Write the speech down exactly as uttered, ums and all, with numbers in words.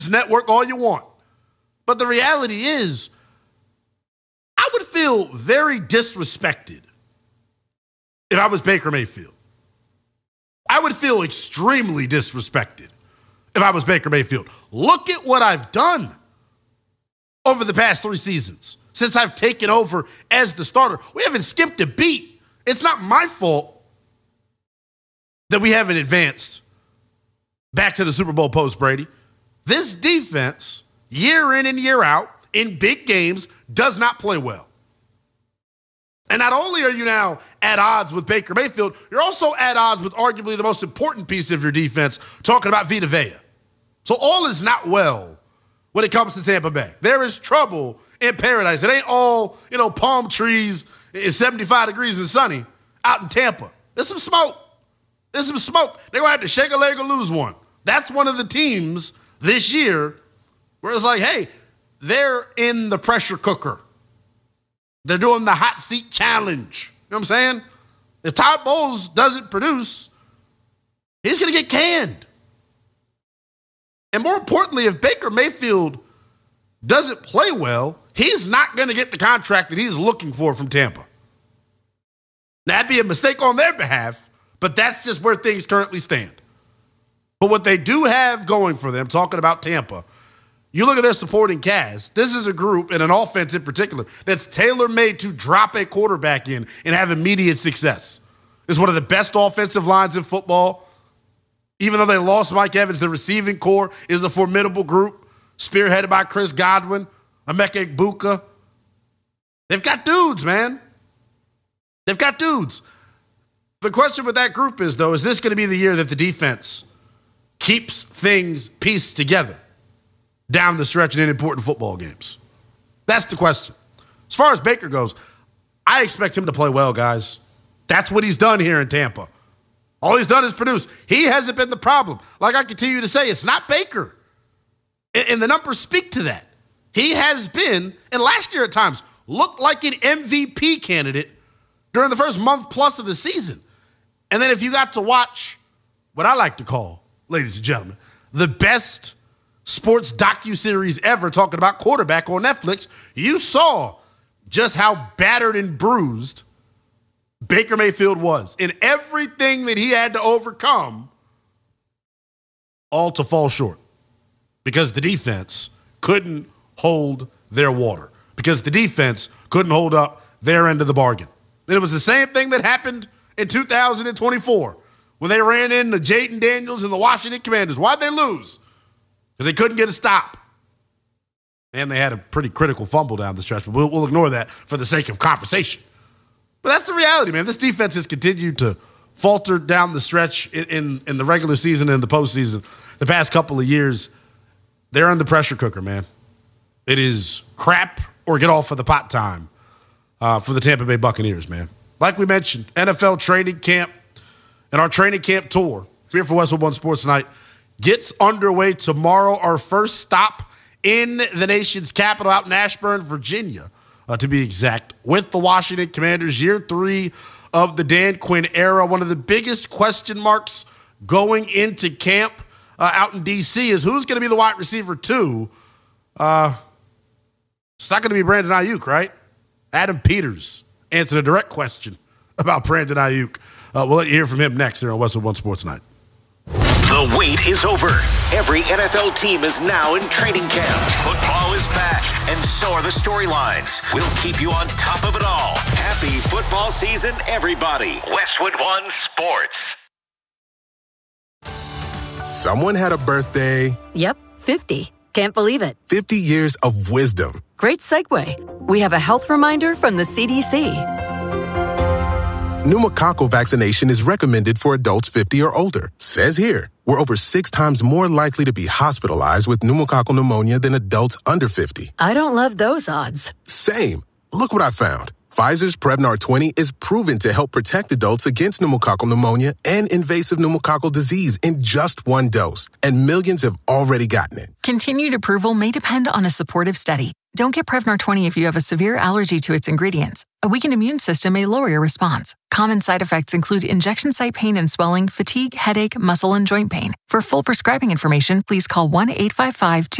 network all you want. But the reality is, I would feel very disrespected if I was Baker Mayfield. I would feel extremely disrespected if I was Baker Mayfield. Look at what I've done over the past three seasons since I've taken over as the starter. We haven't skipped a beat. It's not my fault that we haven't advanced back to the Super Bowl post, Brady. This defense, year in and year out, in big games, does not play well. And not only are you now at odds with Baker Mayfield, you're also at odds with arguably the most important piece of your defense, talking about Vita Vea. So all is not well when it comes to Tampa Bay. There is trouble in paradise. It ain't all, you know, palm trees, it's seventy-five degrees and sunny out in Tampa. There's some smoke. There's some smoke. They're going to have to shake a leg or lose one. That's one of the teams this year where it's like, hey, they're in the pressure cooker. They're doing the hot seat challenge. You know what I'm saying? If Todd Bowles doesn't produce, he's going to get canned. And more importantly, if Baker Mayfield doesn't play well, he's not going to get the contract that he's looking for from Tampa. That'd be a mistake on their behalf, but that's just where things currently stand. But what they do have going for them, talking about Tampa, you look at their supporting cast, this is a group, and an offense in particular, that's tailor-made to drop a quarterback in and have immediate success. It's one of the best offensive lines in football. Even though they lost Mike Evans, the receiving core is a formidable group, spearheaded by Chris Godwin, Emeka Egbuka. They've got dudes, man. They've got dudes. The question with that group is, though, is this going to be the year that the defense keeps things pieced together down the stretch in important football games? That's the question. As far as Baker goes, I expect him to play well, guys. That's what he's done here in Tampa. All he's done is produce. He hasn't been the problem. Like I continue to say, it's not Baker. And the numbers speak to that. He has been, and last year at times, looked like an M V P candidate during the first month plus of the season. And then if you got to watch what I like to call, ladies and gentlemen, the best sports docuseries ever talking about quarterback on Netflix, you saw just how battered and bruised Baker Mayfield was in everything that he had to overcome, all to fall short because the defense couldn't hold their water, because the defense couldn't hold up their end of the bargain. And it was the same thing that happened in two thousand twenty-four when they ran into Jaden Daniels and the Washington Commanders. Why'd they lose? Because they couldn't get a stop. And they had a pretty critical fumble down the stretch, but we'll, we'll ignore that for the sake of conversation. But that's the reality, man. This defense has continued to falter down the stretch in, in, in the regular season and the postseason. The past couple of years, they're in the pressure cooker, man. It is crap or get off of the pot time uh, for the Tampa Bay Buccaneers, man. Like we mentioned, N F L training camp and our training camp tour here for Westwood One Sports Tonight gets underway tomorrow. Our first stop in the nation's capital, out in Ashburn, Virginia, uh, to be exact, with the Washington Commanders, year three of the Dan Quinn era. One of the biggest question marks going into camp uh, out in D C is who's going to be the wide receiver two. Uh, it's not going to be Brandon Ayuk, right? Adam Peters answered a direct question about Brandon Ayuk. Uh, we'll let you hear from him next here on Westwood One Sports Night. The wait is over. Every N F L team is now in training camp. Football is back, and so are the storylines. We'll keep you on top of it all. Happy football season, everybody. Westwood One Sports. Someone had a birthday. Yep, fifty. Can't believe it. fifty years of wisdom. Great segue. We have a health reminder from the C D C. Pneumococcal vaccination is recommended for adults fifty or older. Says here, we're over six times more likely to be hospitalized with pneumococcal pneumonia than adults under fifty. I don't love those odds. Same. Look what I found. Pfizer's Prevnar twenty is proven to help protect adults against pneumococcal pneumonia and invasive pneumococcal disease in just one dose, and millions have already gotten it. Continued approval may depend on a supportive study. Don't get Prevnar twenty if you have a severe allergy to its ingredients. A weakened immune system may lower your response. Common side effects include injection site pain and swelling, fatigue, headache, muscle, and joint pain. For full prescribing information, please call one eight five five two